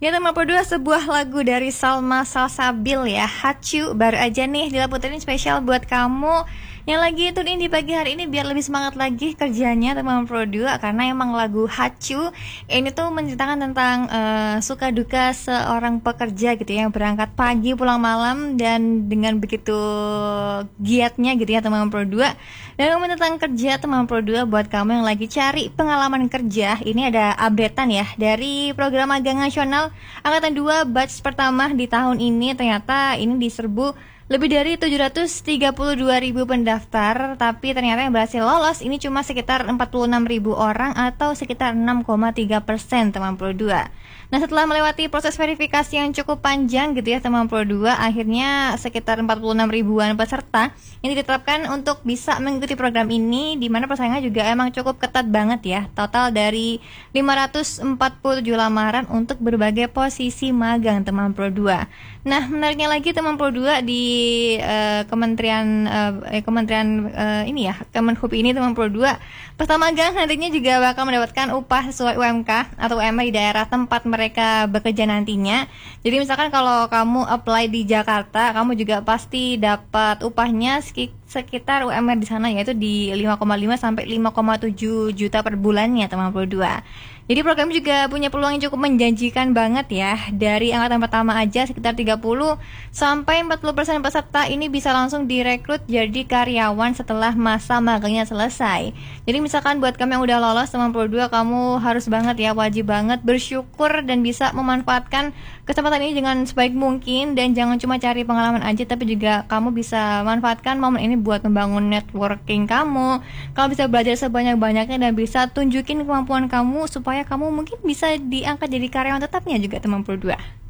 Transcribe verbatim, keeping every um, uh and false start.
Ya teman berdua, sebuah lagu dari Salma Salsabil ya, Hachu, baru aja nih dilaputin spesial buat kamu yang lagi tune in di pagi hari ini biar lebih semangat lagi kerjanya teman berdua. Karena emang lagu Hachu ini tuh menceritakan tentang uh, suka duka seorang pekerja gitu ya, yang berangkat pagi pulang malam dan dengan begitu giatnya gitu ya teman berdua. Dan ngomongin tentang kerja teman berdua, buat kamu yang lagi cari pengalaman kerja, ini ada updatean ya dari program magang nasional Angkatan dua batch pertama di tahun ini. Ternyata ini diserbu lebih dari tujuh ratus tiga puluh dua ribu pendaftar, tapi ternyata yang berhasil lolos ini cuma sekitar empat puluh enam ribu orang atau sekitar enam koma tiga persen teman Pro dua. Nah, setelah melewati proses verifikasi yang cukup panjang gitu ya teman Pro dua, akhirnya sekitar empat puluh enam ribuan peserta ini ditetapkan untuk bisa mengikuti program ini, di mana persaingan juga emang cukup ketat banget ya. Total dari lima ratus empat puluh tujuh lamaran untuk berbagai posisi magang teman Pro dua. Nah, menariknya lagi teman Pro dua di uh, Kementerian uh, eh, Kementerian uh, ini ya, Kemenhub ini teman Pro dua, peserta magang nantinya juga bakal mendapatkan upah sesuai U M K atau U M R di daerah tempat mereka bekerja nantinya. Jadi misalkan kalau kamu apply di Jakarta, kamu juga pasti dapat upahnya sekitar U M R di sana, yaitu di lima koma lima sampai lima koma tujuh juta per bulannya teman Pro dua. Jadi program juga punya peluang yang cukup menjanjikan banget ya. Dari angkatan pertama aja sekitar tiga puluh sampai empat puluh persen peserta ini bisa langsung direkrut jadi karyawan setelah masa magangnya selesai. Jadi misalkan buat kamu yang udah lolos teman Pro dua, kamu harus banget ya, wajib banget bersyukur dan bisa memanfaatkan kesempatan ini dengan sebaik mungkin. Dan jangan cuma cari pengalaman aja, tapi juga kamu bisa manfaatkan momen ini buat membangun networking kamu. Kamu bisa belajar sebanyak-banyaknya dan bisa tunjukin kemampuan kamu supaya kamu mungkin bisa diangkat jadi karyawan tetapnya juga teman Pro dua.